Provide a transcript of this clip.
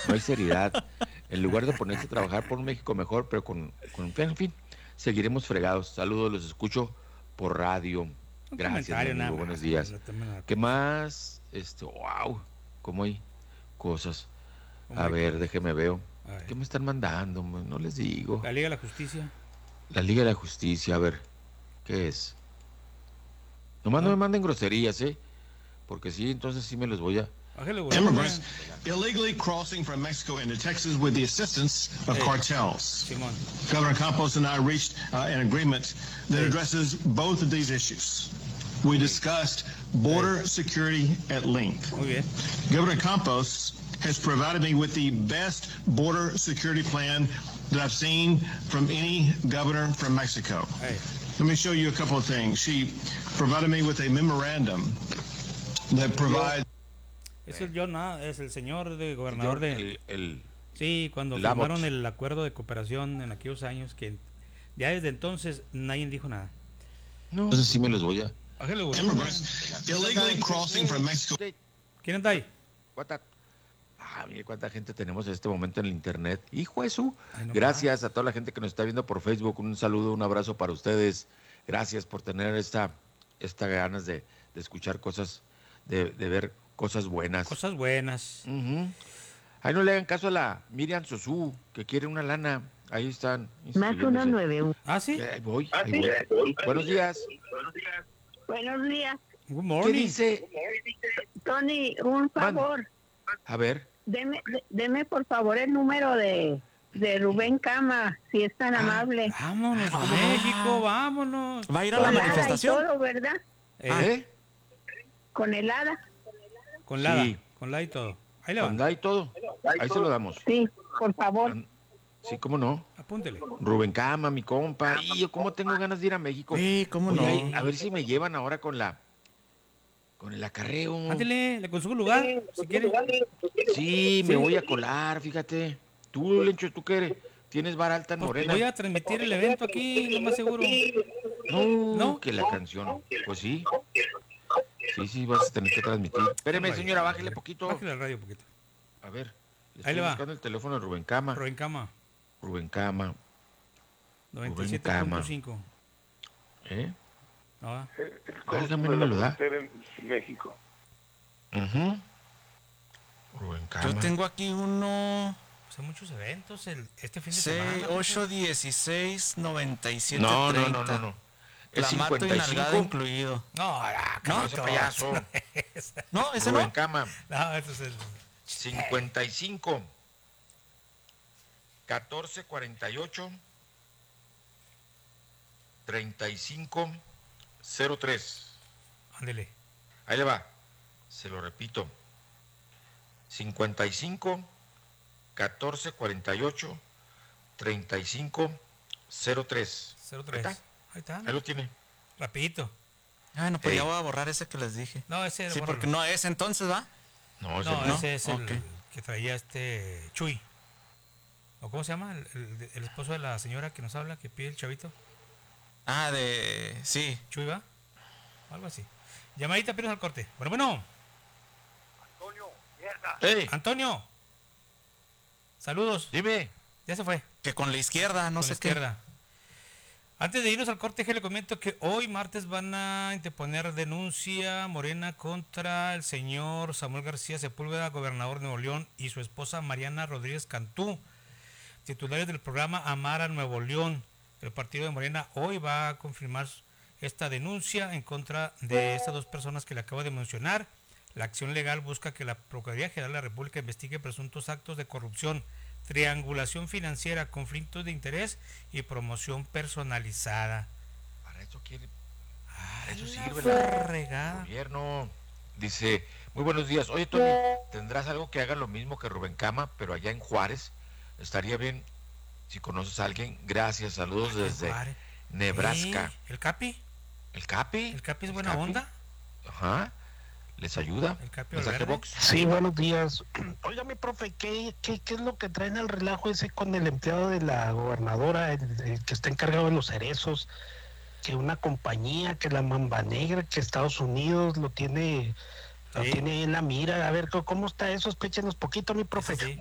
no hay seriedad. En lugar de ponerse a trabajar por un México mejor, pero en fin, seguiremos fregados. Saludos, los escucho por radio. Un Gracias, mi comentario nada amigo, buenos más. días. No tomen nada ¿Qué personal. más? Wow, cómo hay cosas. ¿Cómo A hay ver, cosas? déjeme veo. A ver. ¿Qué me están mandando? No les digo. La Liga de la Justicia. La Liga de la Justicia, a ver, ¿qué es? Nomás no me ¿No? manden groserías, ¿eh? Porque sí, entonces sí me los voy a... Bájale Immigrants volumen. illegally crossing from Mexico into Texas with the assistance of Hey. cartels. Simón. Governor Campos and I reached an agreement that Hey. addresses both of these issues. We discussed border security at length. Muy bien. Governor Campos has provided me with the best border security plan that I've seen from any governor from Mexico. Hey. Let me show you a couple of things. She provided me with a memorandum that provides... Es el John, es el señor de gobernador de... El Sí, cuando Lamont. firmaron el acuerdo de cooperación en aquellos años que ya desde entonces nadie dijo nada. No, entonces sí me los voy a... Bájale volumen. immigrants illegally crossing from Mexico. ¿Quién está ahí? Mire cuánta gente tenemos en este momento en el internet. Hijo de su. Ay, no Gracias a toda la gente que nos está viendo por Facebook. Un saludo, un abrazo para ustedes. Gracias por tener esta ganas de escuchar cosas, de ver cosas buenas. Cosas buenas. Ujú. Ahí no le hagan caso a la Miriam Sosú, que quiere una lana. Ahí están. Más 191. ¿Ah, sí? Ahí voy, ahí voy. Buenos días. Buenos días, Good ¿Qué morning. dice? Tony, un favor, A ver. deme por favor el número de Rubén Cama, si es tan amable. Vámonos a México, vámonos. ¿Va a ir a la Con Lada y manifestación? todo, ¿verdad? Con helada. Con Lada, Sí. con Lada y todo. Ahí le van. Anda y todo. Ahí se lo damos. Sí, por favor. Sí, cómo no. Apúntele. Rubén Cama, mi compa. Y yo cómo tengo ganas de ir a México. Sí, cómo Oye, no. ahí, a ver si me llevan ahora con el acarreo. Ándele, le consigo lugar, si quiere. Sí, me voy a colar, fíjate. Tú, Lencho, ¿tú qué tienes vara alta en Porque Morena? voy a transmitir el evento aquí, lo más seguro. No, ¿No? que la canción. Pues sí. Sí, vas a tener que transmitir. Espéreme, señora, bájele poquito. Bájale el radio un poquito. A ver, Ahí le va. buscando el teléfono de Rubén Cama. Rubén Cama, Rubén Cama, 97.5. ¿eh? ¿No? Válgame, no me lo da. En México. Ujú. Rubén Cama. Yo tengo aquí uno Pues hay muchos eventos este fin de 6, semana. 8, 16, 97, No, 30. no. Es La mato y 55. nalgada incluido. No, No, ese payaso. No, ese Rubén no. Cama. No, eso es el... 55 14 48 35 03. Ándele. Ahí le va. Se lo repito. 55 14 48 35 03. 03. Ahí está. Ahí lo tiene. Rapidito. Ah, no, pues Ey. ya voy a borrar ese que les dije. No, ese... Sí, bórralo. porque no es entonces, ¿va? No, ese No, no. ese es Ok. el que traía Chuy. ¿O cómo se llama? El esposo de la señora que nos habla, que pide el chavito. Ah, sí. Chuy, ¿va? Algo así. Llamadita, pero al corte. Bueno. ¡Ey! Antonio. Saludos. Dime. Ya se fue. Que con la izquierda, no Con sé la izquierda. Antes de irnos al corte, que le comento que hoy martes van a interponer denuncia Morena contra el señor Samuel García Sepúlveda, gobernador de Nuevo León, y su esposa Mariana Rodríguez Cantú, titulares del programa Amar a Nuevo León. El partido de Morena hoy va a confirmar esta denuncia en contra de estas dos personas que le acabo de mencionar. La acción legal busca que la Procuraduría General de la República investigue presuntos actos de corrupción, triangulación financiera, conflictos de interés y promoción personalizada. Para eso quiere. Para eso sirve el regada. gobierno. Dice, muy buenos días. Oye, Tony, ¿tendrás algo que haga lo mismo que Rubén Cama, pero allá en Juárez? Estaría bien si conoces a alguien. Gracias, saludos desde Juárez. Nebraska. ¿El Capi? ¿El Capi? ¿El Capi es ¿El buena Capi? onda? Ajá. ¿Les ayuda? ¿El Capi Mensaje Valverde? box. Sí, buenos días. Oiga, mi profe, ¿qué es lo que traen al relajo ese con el empleado de la gobernadora, el que está encargado de los cerezos? Que una compañía, que la Mamba Negra, que Estados Unidos lo tiene en la mira. A ver, ¿cómo está eso? Explíquenos poquito, mi profe. Sí.